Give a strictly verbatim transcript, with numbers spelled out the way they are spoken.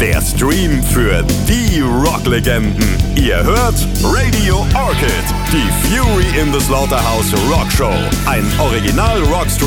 der Stream für die Rocklegenden. Ihr hört Radio Orchid, die Fury in the Slaughterhouse Rock Show. Ein Original-Rock-Stream